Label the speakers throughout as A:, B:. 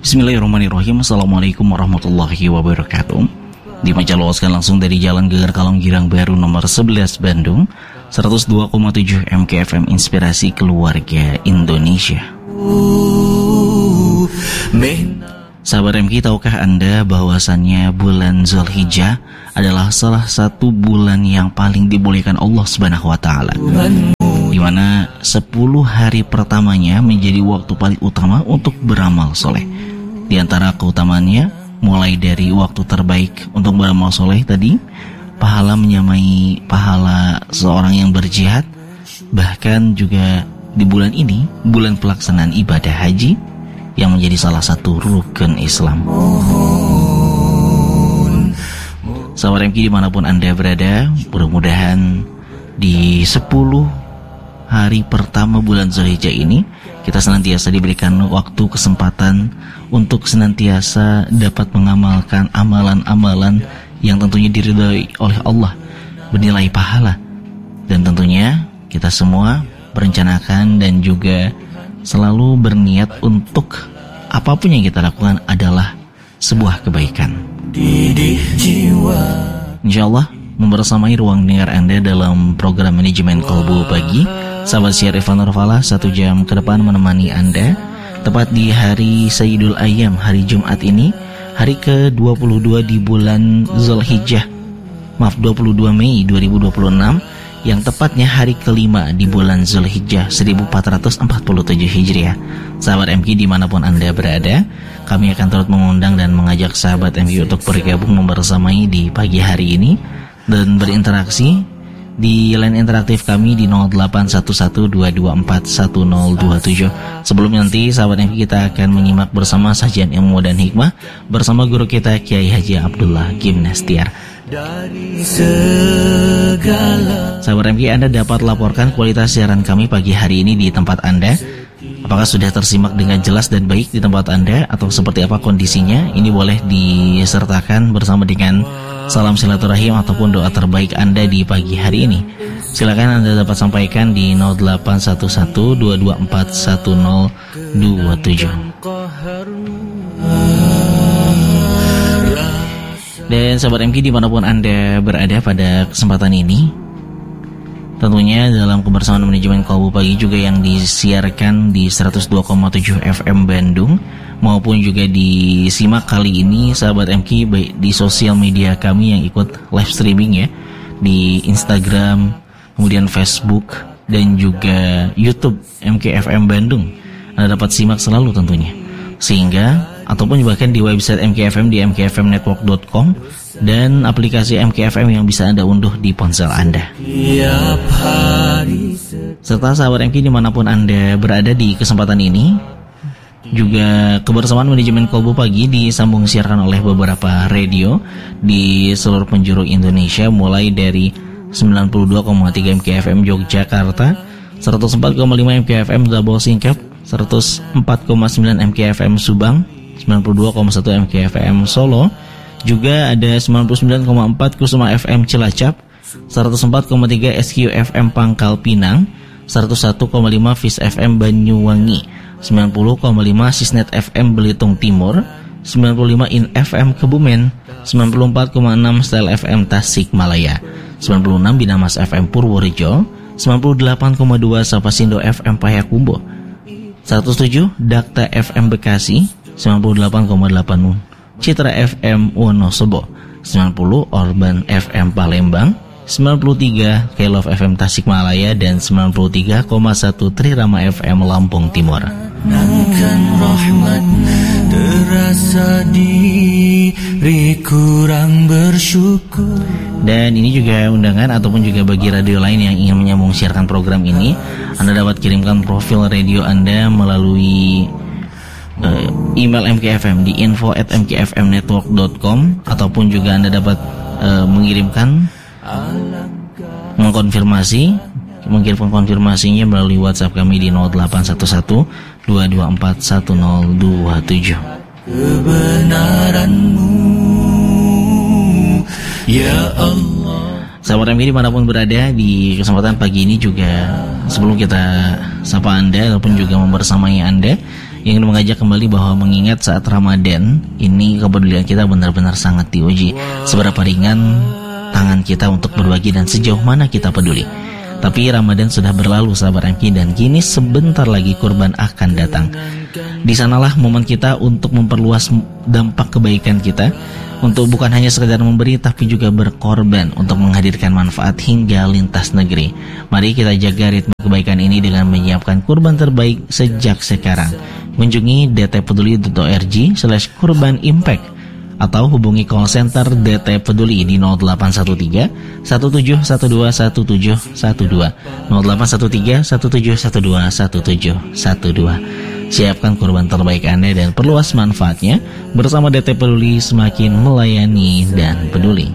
A: Bismillahirrahmanirrahim. Assalamualaikum warahmatullahi wabarakatuh. Dipancarkan langsung dari Jalan Geger Kalong Girang Baru nomor 11 Bandung, 102,7 MKFM Inspirasi Keluarga Indonesia. Sahabat MK, tahukah Anda bahwasannya bulan Zulhijjah adalah salah satu bulan yang paling dimuliakan Allah Subhanahu wa taala, di mana 10 hari pertamanya menjadi waktu paling utama untuk beramal soleh. Di antara keutamaannya, mulai dari waktu terbaik untuk beramal soleh tadi, pahala menyamai pahala seorang yang berjihad. Bahkan juga di bulan ini, bulan pelaksanaan ibadah haji yang menjadi salah satu rukun Islam. Sahabat MK dimanapun Anda berada, mudah-mudahan di 10 hari pertama bulan Zulhijjah ini kita senantiasa diberikan waktu kesempatan untuk senantiasa dapat mengamalkan amalan-amalan yang tentunya diridhai oleh Allah, bernilai pahala. Dan tentunya kita semua merencanakan dan juga selalu berniat untuk apapun yang kita lakukan adalah sebuah kebaikan. Insyaallah membersamai ruang dengar Anda dalam program manajemen Kolbu Pagi, sahabat Syar Irfan Nurfala 1 jam ke depan menemani Anda tepat di hari Sayyidul Ayyam, hari Jumat ini, hari ke-22 di bulan Zulhijjah, 22 Mei 2026, yang tepatnya hari kelima di bulan Zulhijjah 1447 Hijriah. Sahabat MK dimanapun Anda berada, kami akan terus mengundang dan mengajak sahabat MK untuk bergabung membersamai di pagi hari ini dan berinteraksi di line interaktif kami di 081122410027. Sebelum nanti sahabat MK kita akan menyimak bersama sajian ilmu dan hikmah bersama guru kita Kiai Haji Abdullah Gimnastiar. Dari segala sahabat MK, Anda dapat laporkan kualitas siaran kami pagi hari ini di tempat Anda. Apakah sudah tersimak dengan jelas dan baik di tempat Anda, atau seperti apa kondisinya? Ini boleh disertakan bersama dengan salam silaturahim ataupun doa terbaik Anda di pagi hari ini. Silakan Anda dapat sampaikan di 081122410027. Dan sahabat MK dimanapun Anda berada pada kesempatan ini, tentunya dalam kebersamaan manajemen Kolbu Pagi juga yang disiarkan di 102,7 FM Bandung, maupun juga disimak kali ini sahabat MK baik di sosial media kami yang ikut live streaming ya, di Instagram, kemudian Facebook dan juga YouTube MKFM Bandung. Anda dapat simak selalu tentunya, sehingga ataupun bahkan di website MKFM di mkfmnetwork.com dan aplikasi MKFM yang bisa Anda unduh di ponsel Anda. Serta sahabat MK dimanapun Anda berada di kesempatan ini, juga kebersamaan manajemen Kolbu Pagi disambung siarkan oleh beberapa radio di seluruh penjuru Indonesia, mulai dari 92,3 MKFM Yogyakarta, 104,5 MKFM Double Singkep, 104,9 MKFM Subang, 92,1 MKFM Solo, juga ada 99,4 Kusuma FM Cilacap, 104,3 SQFM Pangkal Pinang, 101,5 Fis FM Banyuwangi, 90,5 Sisnet FM Belitung Timur, 95 In FM Kebumen, 94,6 Style FM Tasikmalaya, 96 Binamas FM Purworejo, 98,2 Sapasindo FM Payakumbuh, 107 Dakta FM Bekasi, 98,8 Citra FM Wonosobo, 90 Orban FM Palembang, 93 Kelov FM Tasikmalaya, dan 93,1 Trirama FM Lampung Timur. Rahmat terasa diri kurang bersyukur. Dan ini juga undangan ataupun juga bagi radio lain yang ingin menyambung siarkan program ini, Anda dapat kirimkan profil radio Anda melalui email MKFM di info@mkfmnetwork.com, ataupun juga Anda dapat mengirimkan mengirimkan konfirmasinya melalui WhatsApp kami di 081122410027. Kebenaranmu ya Allah. Sahabat MK dimanapun berada, di kesempatan pagi ini juga sebelum kita sapa Anda ataupun juga membersamai Anda, ingin mengajak kembali bahwa mengingat saat Ramadan ini kepedulian kita benar-benar sangat diuji. Seberapa ringan tangan kita untuk berbagi dan sejauh mana kita peduli. Tapi Ramadan sudah berlalu sahabat MK, dan kini sebentar lagi kurban akan datang. Di sanalah momen kita untuk memperluas dampak kebaikan kita, untuk bukan hanya sekedar memberi tapi juga berkorban untuk menghadirkan manfaat hingga lintas negeri. Mari kita jaga ritme kebaikan ini dengan menyiapkan kurban terbaik sejak sekarang. Kunjungi dtpeduli.org/kurban-impact atau hubungi call center DT Peduli di 0813 1712 1712 0813 1712 1712. Siapkan kurban terbaik Anda dan perluas manfaatnya. Bersama DT Peduli, semakin melayani dan peduli.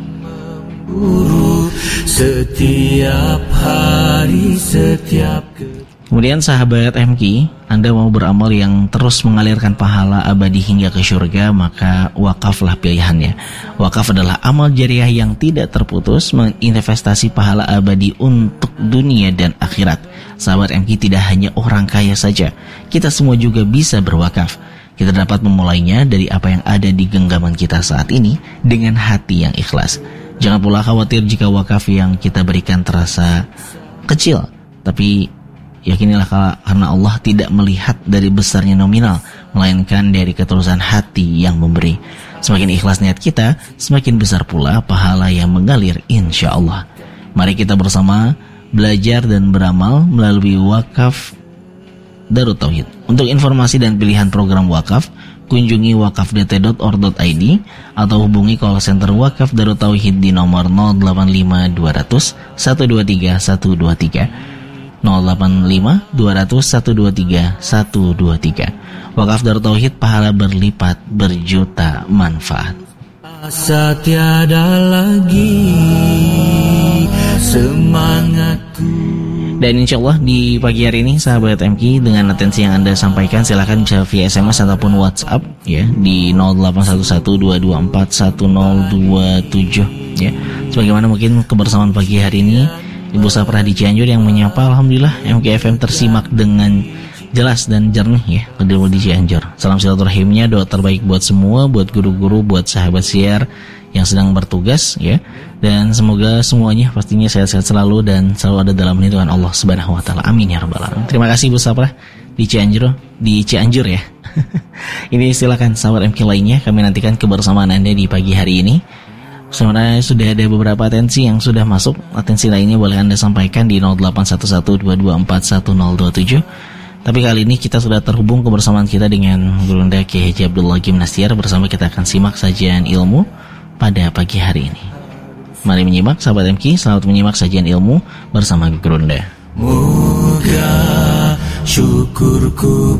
A: Setiap hari, Kemudian sahabat MK, Anda mau beramal yang terus mengalirkan pahala abadi hingga ke surga, maka wakaflah pilihannya. Wakaf adalah amal jariah yang tidak terputus, menginvestasi pahala abadi untuk dunia dan akhirat. Sahabat MK, tidak hanya orang kaya saja, kita semua juga bisa berwakaf. Kita dapat memulainya dari apa yang ada di genggaman kita saat ini dengan hati yang ikhlas. Jangan pula khawatir jika wakaf yang kita berikan terasa kecil, tapi yakinilah karena Allah tidak melihat dari besarnya nominal, melainkan dari ketulusan hati yang memberi. Semakin ikhlas niat kita, semakin besar pula pahala yang mengalir insya Allah. Mari kita bersama belajar dan beramal melalui wakaf Darut Tauhid. Untuk informasi dan pilihan program wakaf, kunjungi wakafdt.or.id atau hubungi call center Wakaf Darut Tauhid di nomor 085 200 123 123. 085 200 123 123. Wakaf Darut Tauhid, pahala berlipat, berjuta manfaat. Asa tiada lagi semangatku. Dan insya Allah di pagi hari ini sahabat MK, dengan atensi yang Anda sampaikan, silahkan bisa via SMS ataupun WhatsApp ya di 0811241027 ya. Sebagaimana mungkin kebersamaan pagi hari ini Ibu Saprah di Cianjur yang menyapa, alhamdulillah MKFM tersimak dengan jelas dan jernih ya di Cianjur. Salam silaturahimnya, doa terbaik buat semua, buat guru-guru, buat sahabat siar yang sedang bertugas ya, dan semoga semuanya pastinya sehat-sehat selalu dan selalu ada dalam lindungan Allah Subhanahu wa taala. Amin ya rabbal alamin. Terima kasih Ibu Saprah di Cianjur ya. Ini silakan sahabat MK lainnya, kami nantikan kebersamaan Anda di pagi hari ini. Sebenarnya sudah ada beberapa atensi yang sudah masuk. Atensi lainnya boleh Anda sampaikan di 081122411027. Tapi kali ini kita sudah terhubung kebersamaan kita dengan Gurunda Kiai Haji Abdullah Gimnastiar. Bersama kita akan simak sajian ilmu pada pagi hari ini. Mari menyimak sahabat MK, selamat menyimak sajian ilmu bersama Gurunda. Moga syukurku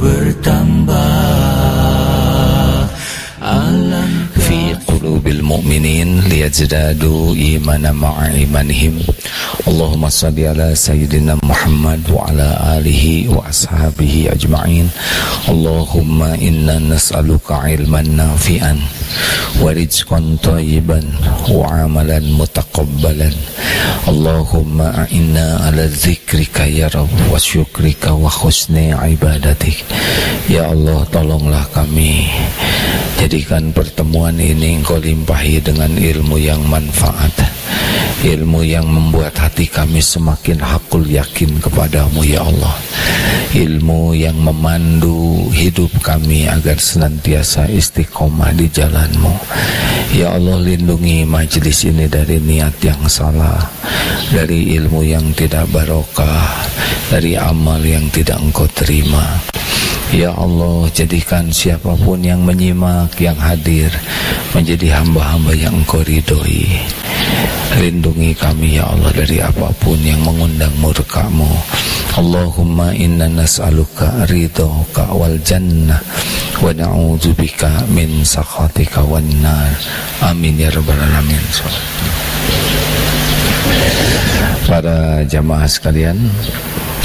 A: bertambah alam fi qulubil mu'minin liyazdadu imanan ma'a imanihim. Allahumma salli ala sayyidina Muhammad wa ala alihi wa ashabihi ajma'in. Allahumma inna nas'aluka ilman nafi'an wa rizqan thayyiban wa amalan mutaqabbalan. Allahumma a'inna ala dzikrika ya Rabb wa syukrika wa husni ibadatik. Ya Allah, tolonglah kami, jadikan pertemuan ini Engkau limpahi dengan ilmu yang manfaat, ilmu yang membuat hati kami semakin hakul yakin kepadamu ya Allah, ilmu yang memandu hidup kami agar senantiasa istiqomah di jalanmu. Ya Allah, lindungi majelis ini dari niat yang salah, dari ilmu yang tidak barokah, dari amal yang tidak Engkau terima. Ya Allah, jadikan siapapun yang menyimak, yang hadir, menjadi hamba-hamba yang Engkau ridhoi. Lindungi kami ya Allah dari apapun yang mengundang murka-Mu. Allahumma inna nas'aluka ridhoka wal jannah wa na'udzubika min sakhatika wan nar. Amin ya rabbal alamin. Para jamaah sekalian,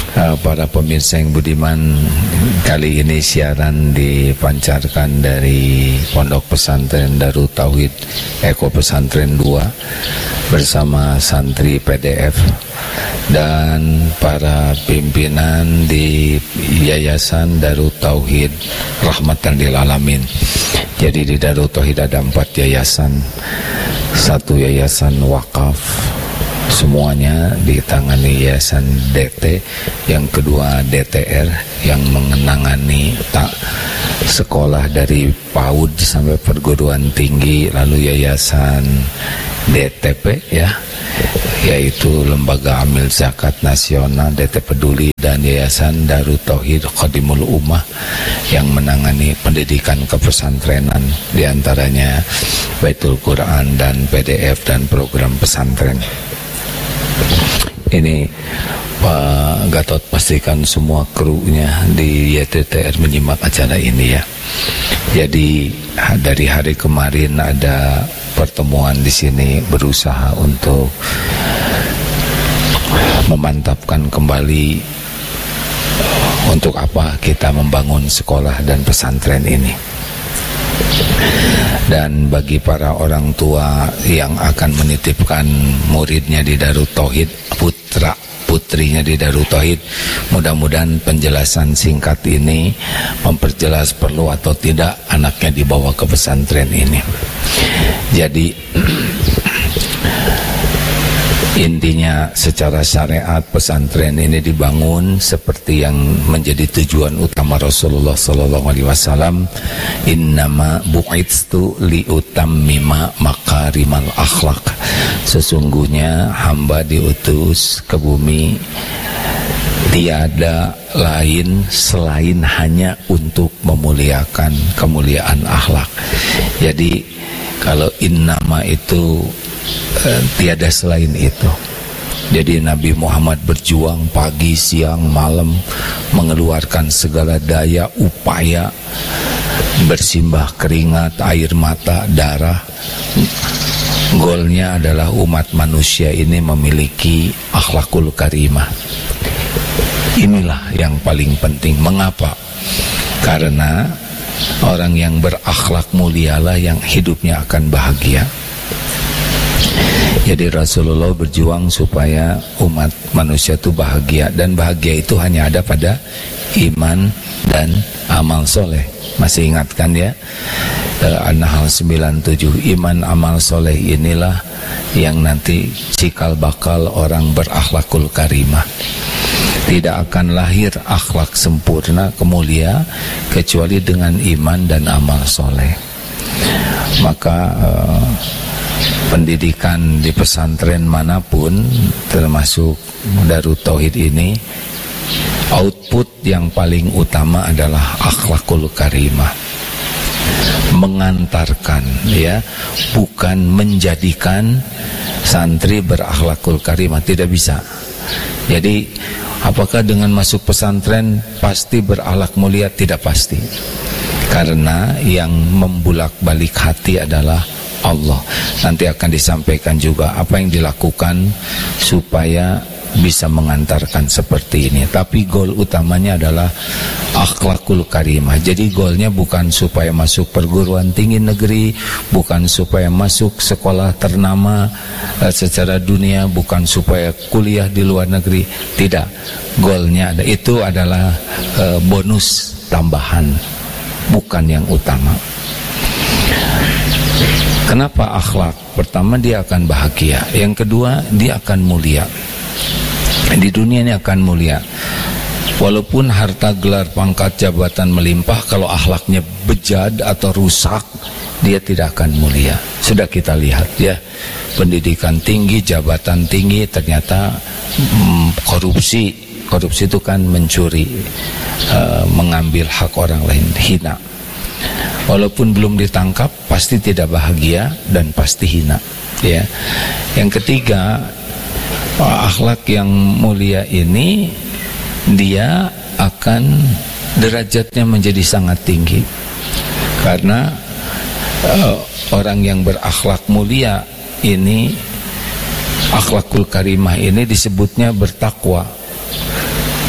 B: Para pemirsa yang budiman, kali ini siaran dipancarkan dari Pondok Pesantren Darut Tauhid Eko Pesantren 2 bersama santri PDF dan para pimpinan di Yayasan Darut Tauhid Rahmatan lil Alamin. Jadi di Darut Tauhid ada 4 yayasan, 1 yayasan wakaf, semuanya ditangani Yayasan DT, yang kedua DTR yang mengenangani sekolah dari PAUD sampai perguruan tinggi, lalu Yayasan DTP ya, yaitu Lembaga Amil Zakat Nasional DT Peduli, dan Yayasan Darut Tauhid Khadimul Ummah yang menangani pendidikan kepesantrenan, diantaranya Baitul Quran dan PDF dan program pesantren. Ini Pak Gatot pastikan semua krunya di YTTR menyimak acara ini ya. Jadi dari hari kemarin ada pertemuan di sini, berusaha untuk memantapkan kembali untuk apa kita membangun sekolah dan pesantren ini. Dan bagi para orang tua yang akan menitipkan muridnya di Darut Tauhid, putrinya di Darut Tauhid, mudah-mudahan penjelasan singkat ini memperjelas perlu atau tidak anaknya dibawa ke pesantren ini. Jadi intinya secara syariat pesantren ini dibangun seperti yang menjadi tujuan utama Rasulullah SAW. Innama bu'itstu liutammima makarimal akhlak. Sesungguhnya hamba diutus ke bumi tiada lain selain hanya untuk memuliakan kemuliaan akhlak. Jadi kalau innama itu tiada selain itu. Jadi Nabi Muhammad berjuang pagi, siang, malam, mengeluarkan segala daya upaya, bersimbah keringat, air mata, darah. Goalnya adalah umat manusia ini memiliki akhlakul karimah. Inilah yang paling penting. Mengapa? Karena orang yang berakhlak mulialah yang hidupnya akan bahagia. Jadi Rasulullah berjuang supaya umat manusia itu bahagia, dan bahagia itu hanya ada pada iman dan amal soleh. Masih ingat kan ya, An-Nahl 97, iman amal soleh inilah yang nanti cikal bakal orang berakhlakul karimah. Tidak akan lahir akhlak sempurna kemulia kecuali dengan iman dan amal soleh. Maka pendidikan di pesantren manapun, termasuk Darut Tauhid ini, output yang paling utama adalah akhlakul karimah. Mengantarkan ya, bukan menjadikan santri berakhlakul karimah, tidak bisa. Jadi apakah dengan masuk pesantren pasti berakhlak mulia? Tidak pasti. Karena yang membulak-balik hati adalah Allah. Nanti akan disampaikan juga apa yang dilakukan supaya bisa mengantarkan seperti ini. Tapi goal utamanya adalah akhlakul karimah. Jadi goalnya bukan supaya masuk perguruan tinggi negeri, bukan supaya masuk sekolah ternama secara dunia, bukan supaya kuliah di luar negeri. Tidak. Goalnya itu adalah bonus tambahan, bukan yang utama. Kenapa akhlak? Pertama, dia akan bahagia. Yang kedua, dia akan mulia. Di dunia ini akan mulia. Walaupun harta, gelar, pangkat, jabatan melimpah, kalau akhlaknya bejat atau rusak, dia tidak akan mulia. Sudah kita lihat ya, pendidikan tinggi, jabatan tinggi, ternyata korupsi. Korupsi itu kan mencuri, mengambil hak orang lain, hina. Walaupun belum ditangkap, pasti tidak bahagia dan pasti hina. Ya. Yang ketiga, akhlak yang mulia ini dia akan derajatnya menjadi sangat tinggi. Karena orang yang berakhlak mulia ini, akhlakul karimah ini disebutnya bertakwa.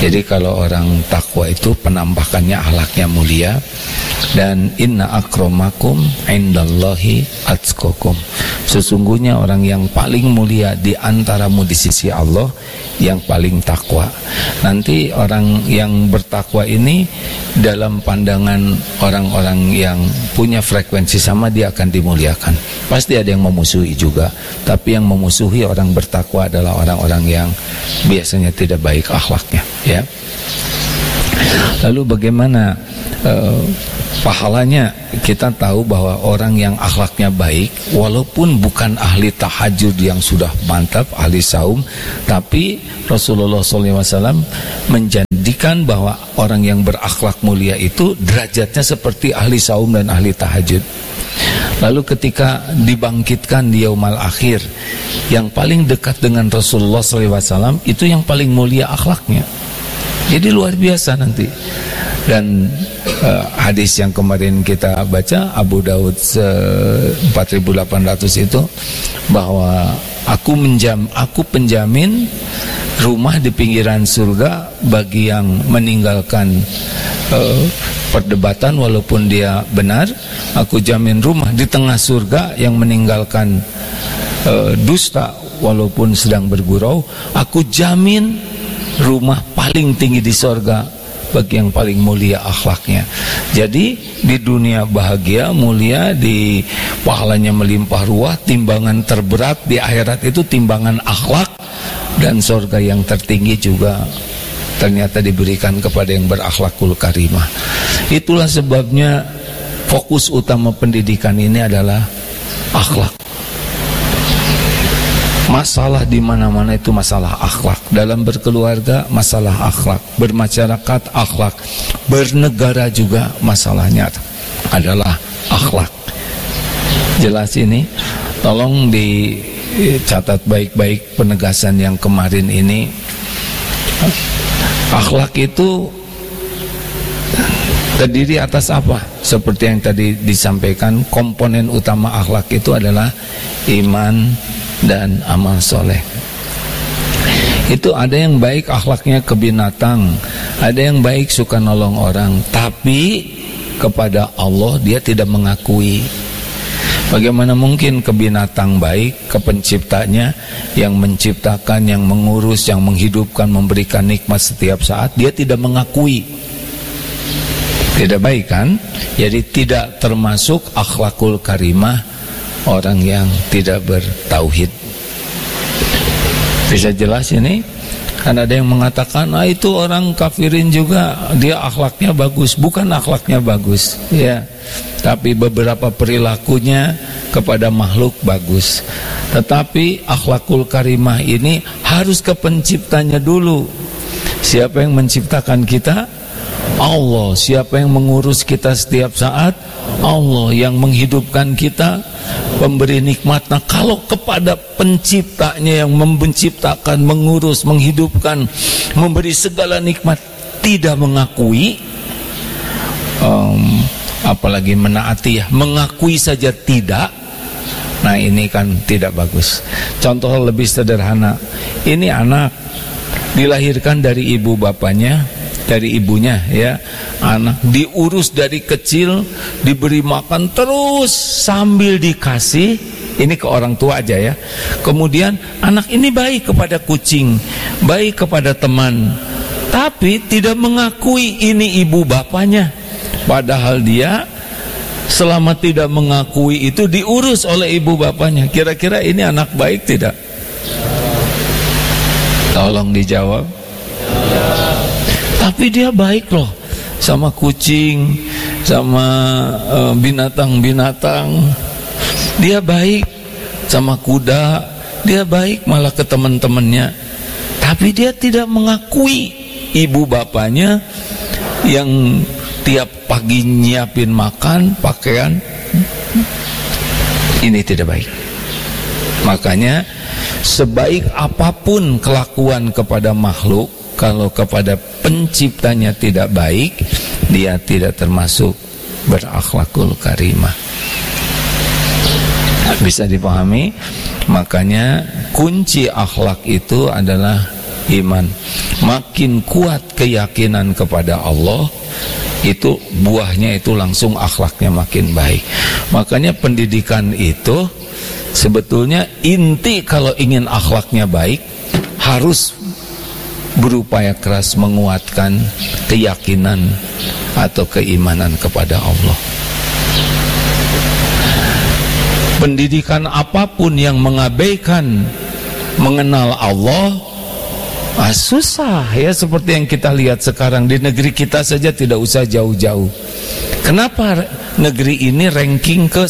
B: Jadi kalau orang takwa itu penampakannya akhlaknya mulia. Dan inna akramakum indallahi atqakum. Sesungguhnya orang yang paling mulia di antaramu di sisi Allah yang paling takwa. Nanti orang yang bertakwa ini dalam pandangan orang-orang yang punya frekuensi sama, dia akan dimuliakan. Pasti ada yang memusuhi juga, tapi yang memusuhi orang bertakwa adalah orang-orang yang biasanya tidak baik akhlaknya, ya. Lalu bagaimana pahalanya? Kita tahu bahwa orang yang akhlaknya baik, walaupun bukan ahli tahajud yang sudah mantap, ahli saum, tapi Rasulullah SAW menjanjikan bahwa orang yang berakhlak mulia itu derajatnya seperti ahli saum dan ahli tahajud. Lalu ketika dibangkitkan di yaumal akhir, yang paling dekat dengan Rasulullah SAW itu yang paling mulia akhlaknya. Jadi luar biasa nanti. Dan hadis yang kemarin kita baca, Abu Daud 4800 itu, bahwa aku penjamin rumah di pinggiran surga bagi yang meninggalkan perdebatan walaupun dia benar. Aku jamin rumah di tengah surga yang meninggalkan dusta walaupun sedang bergurau. Aku jamin rumah paling tinggi di surga bagi yang paling mulia akhlaknya. Jadi di dunia bahagia, mulia, di pahalanya melimpah ruah. Timbangan terberat di akhirat itu timbangan akhlak, dan surga yang tertinggi juga ternyata diberikan kepada yang berakhlakul karimah. Itulah sebabnya fokus utama pendidikan ini adalah akhlak. Masalah di mana-mana itu masalah akhlak. Dalam berkeluarga masalah akhlak, bermasyarakat akhlak, bernegara juga masalahnya adalah akhlak. Jelas ini? Tolong dicatat baik-baik penegasan yang kemarin ini. Akhlak itu terdiri atas apa? Seperti yang tadi disampaikan, komponen utama akhlak itu adalah iman dan amal soleh. Itu ada yang baik akhlaknya ke binatang, ada yang baik suka nolong orang, tapi kepada Allah dia tidak mengakui. Bagaimana mungkin ke binatang baik, ke penciptanya yang menciptakan, yang mengurus, yang menghidupkan, memberikan nikmat setiap saat, dia tidak mengakui? Tidak baik kan? Jadi tidak termasuk akhlakul karimah orang yang tidak bertauhid. Bisa jelas ini? Kan ada yang mengatakan, itu orang kafirin juga, dia akhlaknya bagus. Bukan akhlaknya bagus, ya, tapi beberapa perilakunya kepada makhluk bagus. Tetapi akhlakul karimah ini harus ke penciptanya dulu. Siapa yang menciptakan kita? Allah. Siapa yang mengurus kita setiap saat? Allah. Yang menghidupkan kita, pemberi nikmat. Nah, kalau kepada penciptanya yang menciptakan, mengurus, menghidupkan, memberi segala nikmat tidak mengakui, apalagi menaati, ya, mengakui saja tidak. Nah, ini kan tidak bagus. Contoh lebih sederhana, ini anak dilahirkan dari ibu bapaknya, dari ibunya, ya, anak diurus dari kecil, diberi makan terus sambil dikasih, ini ke orang tua aja ya. Kemudian anak ini baik kepada kucing, baik kepada teman, tapi tidak mengakui ini ibu bapaknya. Padahal dia selama tidak mengakui itu diurus oleh ibu bapaknya. Kira-kira ini anak baik tidak? Tolong dijawab. Tapi dia baik loh sama kucing, sama binatang-binatang. Dia baik sama kuda, dia baik malah ke teman-temannya. Tapi dia tidak mengakui ibu bapaknya yang tiap pagi nyiapin makan, pakaian. Ini tidak baik. Makanya sebaik apapun kelakuan kepada makhluk, kalau kepada penciptanya tidak baik, dia tidak termasuk berakhlakul karimah. Bisa dipahami? Makanya kunci akhlak itu adalah iman. makin kuat keyakinan kepada Allah, itu buahnya itu langsung akhlaknya makin baik. Makanya pendidikan itu sebetulnya inti kalau ingin akhlaknya baik harus berupaya keras menguatkan keyakinan atau keimanan kepada Allah. Pendidikan apapun yang mengabaikan mengenal Allah, susah ya, seperti yang kita lihat sekarang di negeri kita saja, tidak usah jauh-jauh. Kenapa negeri ini ranking ke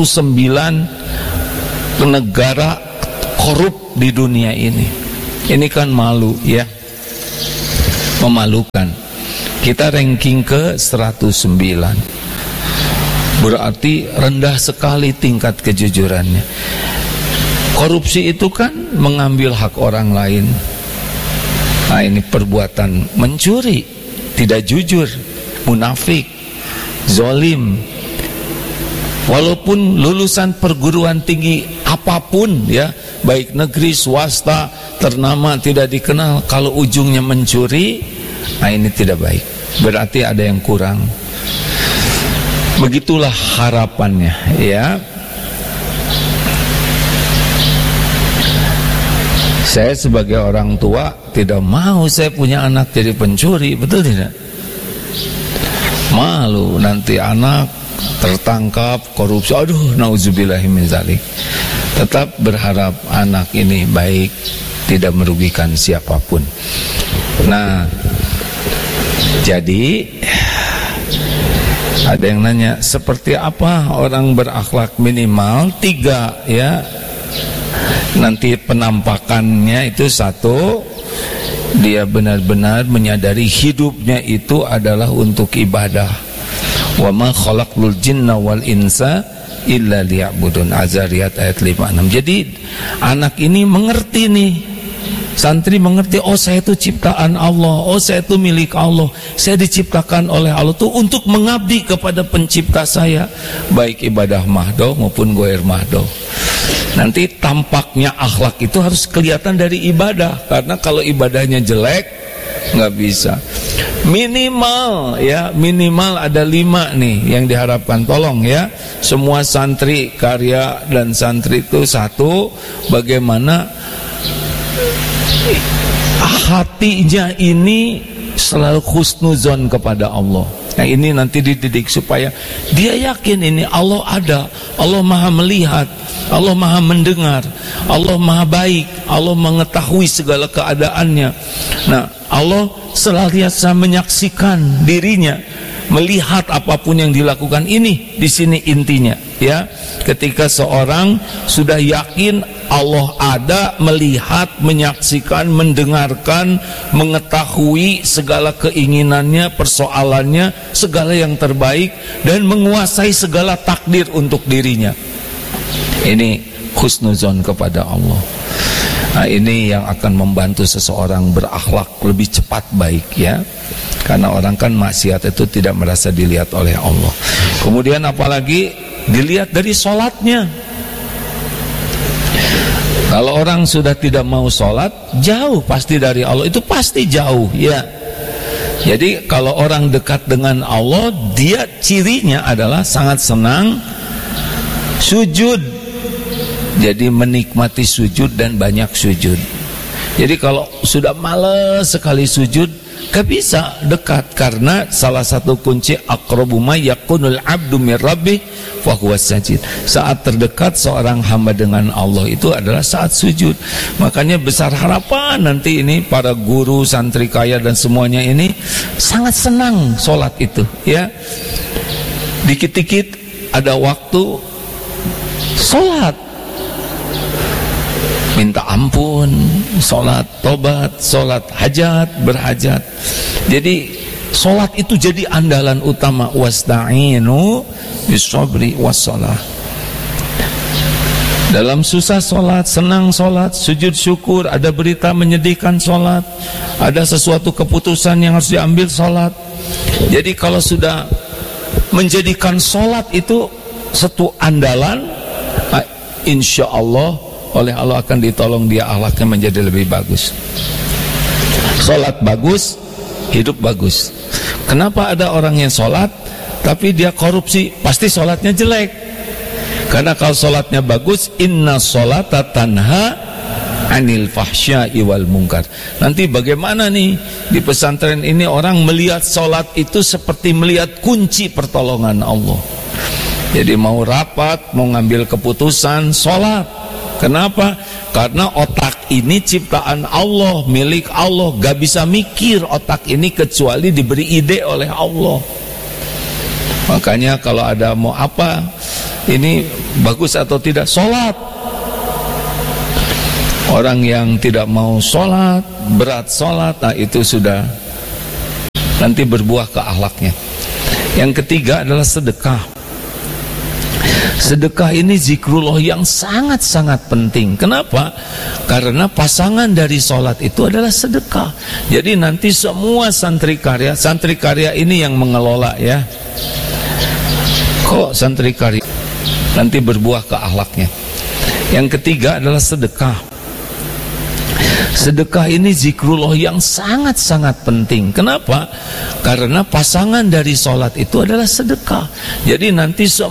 B: 109 negara korup di dunia ini? Ini kan malu ya, memalukan. Kita ranking ke 109, berarti rendah sekali tingkat kejujurannya. Korupsi itu kan mengambil hak orang lain. Nah, ini perbuatan mencuri, tidak jujur, munafik, zalim. Walaupun lulusan perguruan tinggi apapun ya, baik negeri, swasta, ternama, tidak dikenal, kalau ujungnya mencuri, nah ini tidak baik. Berarti ada yang kurang. Begitulah harapannya ya. Saya sebagai orang tua tidak mau saya punya anak jadi pencuri, betul tidak? Malu nanti anak tertangkap korupsi, aduh nauzubillahi min dzalik. Tetap berharap anak ini baik, tidak merugikan siapapun. Nah, jadi ada yang nanya, seperti apa orang berakhlak? Minimal 3 ya. Nanti penampakannya itu 1, dia benar-benar menyadari hidupnya itu adalah untuk ibadah. Wa ma khalaqul jinna wal insa illa liya'budun. Az-Zariyat ayat 56. Jadi anak ini mengerti nih, santri mengerti, oh saya itu ciptaan Allah, oh saya itu milik Allah, saya diciptakan oleh Allah itu untuk mengabdi kepada pencipta saya, baik ibadah mahdoh maupun goer mahdoh. Nanti tampaknya akhlak itu harus kelihatan dari ibadah, karena kalau ibadahnya jelek nggak bisa. Minimal ya, minimal ada 5 nih yang diharapkan. Tolong ya, semua santri karya dan santri itu 1, bagaimana hatinya ini selalu husnuzon kepada Allah. Nah ini nanti dididik supaya dia yakin ini Allah ada, Allah maha melihat, Allah maha mendengar, Allah maha baik, Allah mengetahui segala keadaannya. Nah Allah senantiasa menyaksikan dirinya, melihat apapun yang dilakukan. Ini di sini intinya ya. Ketika seorang sudah yakin Allah ada, melihat, menyaksikan, mendengarkan, mengetahui segala keinginannya, persoalannya, segala yang terbaik, dan menguasai segala takdir untuk dirinya. Ini husnuzon kepada Allah. Nah, ini yang akan membantu seseorang berakhlak lebih cepat baik ya. Karena orang kan maksiat itu tidak merasa dilihat oleh Allah. Kemudian apalagi dilihat dari sholatnya. Kalau orang sudah tidak mau sholat, jauh pasti dari Allah, itu pasti jauh ya. Jadi kalau orang dekat dengan Allah, dia cirinya adalah sangat senang sujud. Jadi menikmati sujud dan banyak sujud. Jadi kalau sudah malas sekali sujud, gak bisa dekat, karena salah satu kunci aqrabu ma yakunul abdu min rabbih fa huwa sajid. Saat terdekat seorang hamba dengan Allah itu adalah saat sujud. Makanya besar harapan nanti ini para guru, santri kaya dan semuanya ini sangat senang sholat itu ya. Dikit-dikit ada waktu sholat, minta ampun, sholat tobat, sholat hajat, berhajat. Jadi sholat itu jadi andalan utama. Wasta'inu bisabri wassalah. Dalam susah sholat, senang sholat, sujud syukur, ada berita menyedihkan sholat, ada sesuatu keputusan yang harus diambil sholat. Jadi kalau sudah menjadikan sholat itu satu andalan, insya Allah oleh Allah akan ditolong dia akhlaknya menjadi lebih bagus. Sholat bagus, hidup bagus. Kenapa ada orang yang sholat tapi dia korupsi? Pasti sholatnya jelek. Karena kalau sholatnya bagus, inna sholata tanha anil fahsya'i wal munkar. Nanti bagaimana nih di pesantren ini orang melihat sholat itu seperti melihat kunci pertolongan Allah. Jadi mau rapat, mau ngambil keputusan, sholat. Kenapa? Karena otak ini ciptaan Allah, milik Allah. Gak bisa mikir otak ini kecuali diberi ide oleh Allah. Makanya kalau ada mau apa, ini bagus atau tidak, sholat. Orang yang tidak mau sholat, berat sholat, nah itu sudah nanti berbuah ke akhlaknya. Yang ketiga adalah sedekah. Sedekah ini zikrullah yang sangat-sangat penting. Kenapa? Karena pasangan dari sholat itu adalah sedekah. Jadi nanti semua santri karya ini yang mengelola ya. Kok santri karya nanti berbuah ke akhlaknya. Yang ketiga adalah sedekah. Sedekah ini zikrullah yang sangat-sangat penting. Kenapa? Karena pasangan dari sholat itu adalah sedekah. Jadi nanti